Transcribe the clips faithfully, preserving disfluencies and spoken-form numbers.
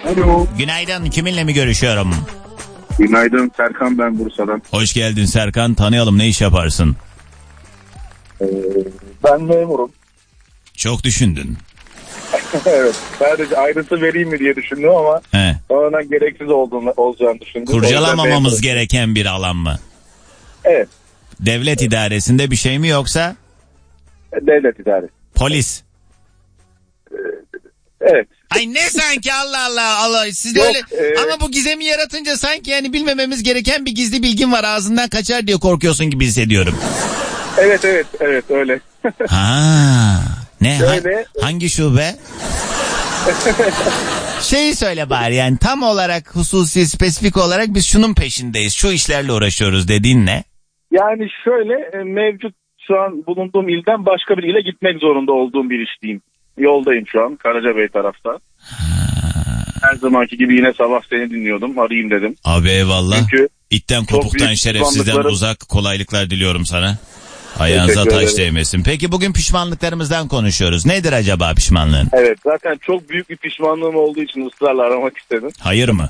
Alo. Günaydın, kiminle mi görüşüyorum? Günaydın, Serkan ben Bursa'dan. Hoş geldin Serkan, tanıyalım, ne iş yaparsın? Ee, ben memurum. Çok düşündün. Evet, sadece ayrıntı vereyim mi diye düşündüm ama He. sonradan gereksiz olduğunu, olacağını düşündüm. Kurcalamamamız gereken bir alan mı? Evet. Devlet idaresinde bir şey mi yoksa? Devlet idaresi. Polis. Evet. Ay ne sanki, Allah Allah Allah siz Yok, öyle e... ama bu gizemi yaratınca sanki yani bilmememiz gereken bir gizli bilgin var, ağzından kaçar diye korkuyorsun gibi hissediyorum. Evet evet evet öyle. Ha ne Öyle. ha, hangi şube? Şeyi söyle bari, yani tam olarak hususi spesifik olarak biz şunun peşindeyiz, şu işlerle uğraşıyoruz dediğin ne? Yani şöyle, mevcut şu an bulunduğum ilden başka bir ile gitmek zorunda olduğum bir iş diyeyim. Yoldayım şu an Karacabey tarafta. Ha. Her zamanki gibi yine sabah seni dinliyordum, arayayım dedim. Abi eyvallah. Çünkü İtten kopuktan şerefsizden uzak, kolaylıklar diliyorum sana. Ayağınıza taş değmesin. Peki bugün pişmanlıklarımızdan konuşuyoruz. Nedir acaba pişmanlığın? Evet, zaten çok büyük bir pişmanlığım olduğu için ısrarla aramak istedim. Hayır mı?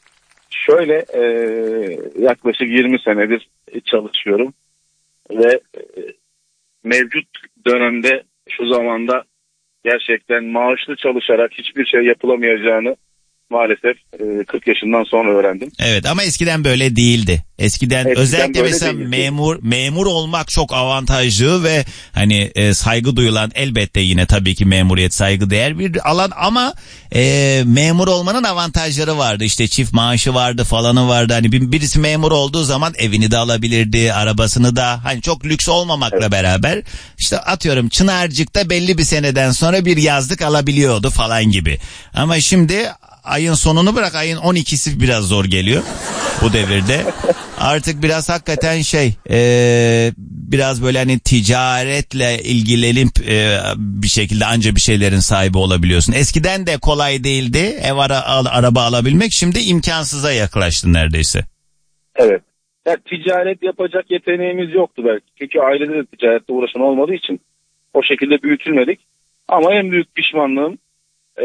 Şöyle e, yaklaşık yirmi senedir çalışıyorum ve e, mevcut dönemde şu zamanda gerçekten maaşlı çalışarak hiçbir şey yapılamayacağını maalesef e, kırk yaşından sonra öğrendim. Evet ama eskiden böyle değildi. Eskiden, eskiden özellikle mesela değildi. memur memur olmak çok avantajlı ve hani e, saygı duyulan, elbette yine tabii ki memuriyet saygıdeğer bir alan ama e, memur olmanın avantajları vardı. İşte çift maaşı vardı, falanı vardı. Hani bir, birisi memur olduğu zaman evini de alabilirdi, arabasını da, hani çok lüks olmamakla evet. beraber işte atıyorum Çınarcık'ta belli bir seneden sonra bir yazlık alabiliyordu falan gibi. Ama şimdi ayın sonunu bırak, ayın on ikisi biraz zor geliyor bu devirde. Artık biraz hakikaten şey e, biraz böyle hani ticaretle ilgilenip e, bir şekilde anca bir şeylerin sahibi olabiliyorsun. Eskiden de kolay değildi ev ara, al, araba alabilmek, şimdi imkansıza yaklaştı neredeyse. Evet. Ya, ticaret yapacak yeteneğimiz yoktu belki. Çünkü ailede de ticaretle uğraşan olmadığı için o şekilde büyütülmedik. Ama en büyük pişmanlığım e,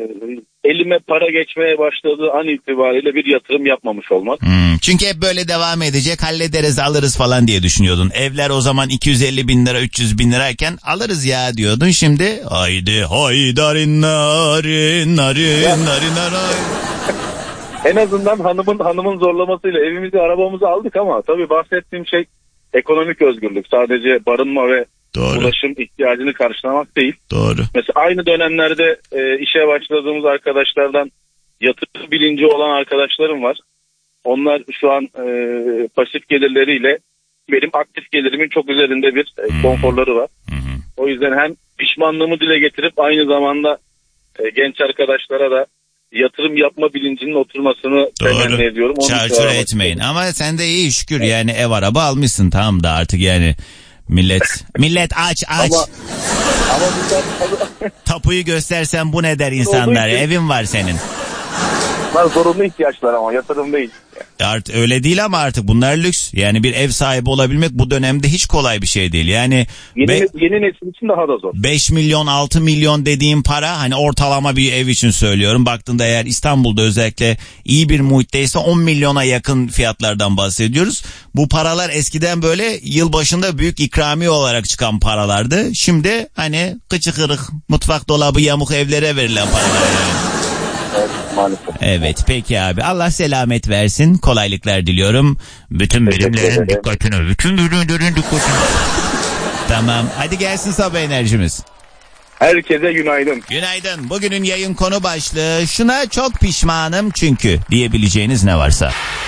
elime para geçmeye başladığı an itibariyle bir yatırım yapmamış olmak. Hmm, çünkü hep böyle devam edecek, hallederiz alırız falan diye düşünüyordun. Evler o zaman iki yüz elli bin lira üç yüz bin lirayken alırız ya diyordun. Şimdi haydi haydarin narin narin narin narin. En azından hanımın hanımın zorlamasıyla evimizi arabamızı aldık ama tabii bahsettiğim şey ekonomik özgürlük. Sadece barınma ve Doğru. ulaşım ihtiyacını karşılamak değil. Doğru. Mesela aynı dönemlerde e, işe başladığımız arkadaşlardan yatırım bilinci olan arkadaşlarım var. Onlar şu an e, pasif gelirleriyle benim aktif gelirimin çok üzerinde bir e, hmm. konforları var. Hmm. O yüzden hem pişmanlığımı dile getirip aynı zamanda e, genç arkadaşlara da yatırım yapma bilincinin oturmasını temenni ediyorum. Çarçur etmeyin ama sen de iyi şükür evet. yani ev araba almışsın, tamam da artık yani millet millet aç aç. Ama, ama bundan... Tapuyu göstersen bu ne der insanlar, evin var senin. Bunlar zorunlu ihtiyaçlar ama yatırım değil. Artık öyle değil ama artık bunlar lüks. Yani bir ev sahibi olabilmek bu dönemde hiç kolay bir şey değil. Yani yeni, be, yeni nesil için daha da zor. beş milyon altı milyon dediğim para, hani ortalama bir ev için söylüyorum. Baktığında eğer İstanbul'da özellikle iyi bir muhitteyse on milyona yakın fiyatlardan bahsediyoruz. Bu paralar eskiden böyle yılbaşında büyük ikramiye olarak çıkan paralardı. Şimdi hani kıçı kırık, mutfak dolabı yamuk evlere verilen paralar yani. Evet, maalesef. Evet peki abi, Allah selamet versin, kolaylıklar diliyorum. Bütün birimlerin dikkatini, bütün birimlerin dikkatini. Tamam, hadi gelsin sabah enerjimiz. Herkese günaydın. Günaydın. Bugünün yayın konu başlığı şuna çok pişmanım çünkü diyebileceğiniz ne varsa.